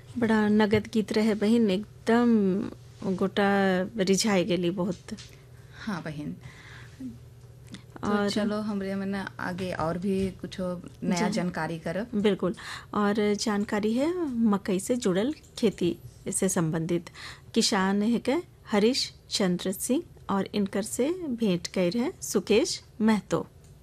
बड़ा नगद गीत रहे बहिन, एकदम गोटा रिझाई गेली बहुत। हाँ बहन। तो और चलो हमरे मन आगे और भी कुछ नया जानकारी करब। बिल्कुल। और जानकारी है मकई से जुड़ल खेती से संबंधित। किसान है के हरीश चंद्र सिंह और इनकर से भेंट कर है सुकेश महतो।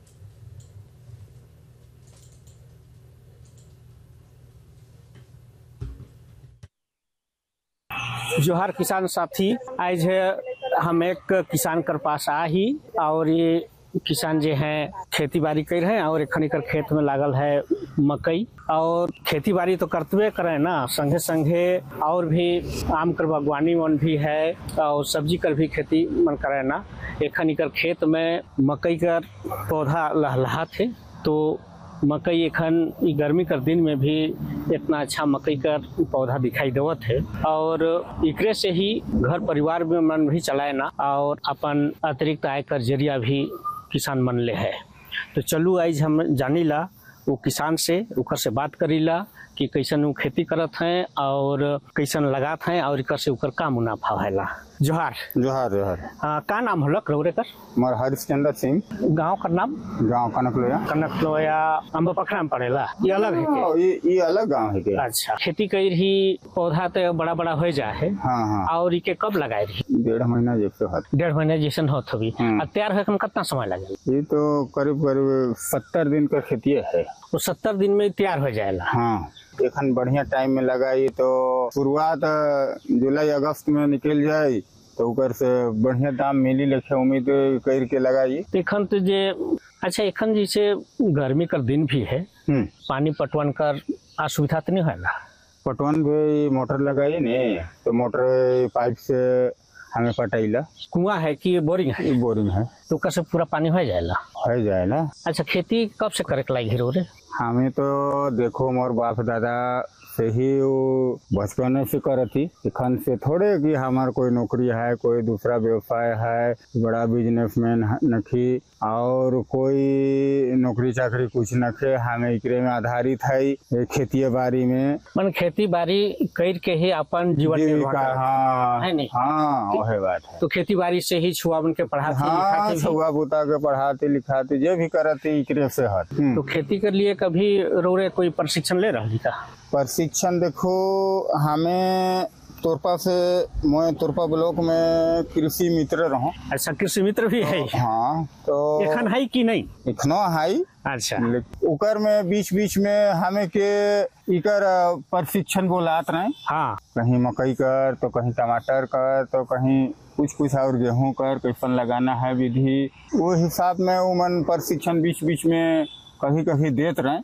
जोहार किसान साथी, आज हम एक किसान कर पास आ ही और ये किसान जो है खेती बाड़ी कर रहे हैं और एखन कर खेत में लागल है मकई। और खेती बाड़ी तो करते करें ना, संगे संगे और भी आम कर बागवानी मन भी है और सब्जी कर भी खेती मन करे ना। एखन कर खेत में मकई कर पौधा लहलहा थे, तो मकई एखन गर्मी कर दिन में भी इतना अच्छा मकई का पौधा दिखाई देवत है और एकरे से ही घर परिवार में मन भी चलाए ना और अपन अतिरिक्त आय कर जरिया भी किसान मन ले है। तो चलू आज हम जानीला वो किसान से, उकर से बात करीला कि कैसन वो खेती करत हैं और कैसन लगात हैं और इकर से उकर का मुनाफा हैला। जोहार जोहार जोहार। का नाम होलक रौरे कर? मोर हरिश्चंद्र सिंह। गांव का नाम? गांव कनकलोया। कनकलोया अम्ब पखरा में पड़ेला, ये अलग है के? ये अलग गांव है के। अच्छा, खेती कर ही पौधा तो बड़ा बड़ा हो जाए है। हाँ हाँ। और इके कब लगाए रही? 1.5 महीना जैसे होता। 1.5 महीना जैसन होत हवी। तैयार होए में कितना समय लगे? ये तो करीब करीब 70 दिन का खेती है। तो 70 दिन में तैयार हो जाएगा। हाँ, एखन बढ़िया टाइम में लगाई तो शुरुआत जुलाई अगस्त में निकल जाए तो उकर से बढ़िया दाम मिली लेखे उम्मीद कर के लगाई। एखन तो जे अच्छा, एखन जैसे गर्मी का दिन भी है, पानी पटवन कर असुविधा तो नहीं है ना? पटवन भी मोटर लगाई ने तो मोटर पाइप से हमें पटाइला। कुआं है कि बोरिंग है? बोरिंग है। तो कैसे पूरा पानी हो जाएगा? हो जाएगा। अच्छा, खेती कब से करे के लगी रे? हमें तो देखो मोर बाप दादा से ही वो बचपन से करती। एखन से थोड़े कि हमार कोई नौकरी है, कोई दूसरा व्यवसाय है, बड़ा बिजनेसमैन नखी और कोई नौकरी चाकरी कुछ नखे। हमें एकरे में आधारित है खेती बाड़ी में। मन खेती बाड़ी कर के ही अपन जीवन निर्वाह। हाँ है नहीं? हाँ वही बात है। तो खेती बाड़ी से ही छुआ बन के पढ़ाते? हाँ, छुआ बुता के पढ़ाते लिखाते जो भी करते एकरे से है। तो खेती के लिए कभी रोरे कोई प्रशिक्षण ले रही का? प्रशिक्षण देखो हमें तोरपा से, मैं तोरपा ब्लॉक में कृषि मित्र रहूं। अच्छा, कृषि मित्र भी है? हाँ। तो एखन है कि नहीं? एखनो है। अच्छा। उकर में बीच बीच में हमें के इकर प्रशिक्षण बोलात रहे। हाँ। कहीं मकई कर तो कहीं टमाटर कर तो कहीं कुछ और गेहूं कर, कैसन लगाना है विधि, वो हिसाब में उमन प्रशिक्षण बीच बीच में कहीं कहीं देत रहे।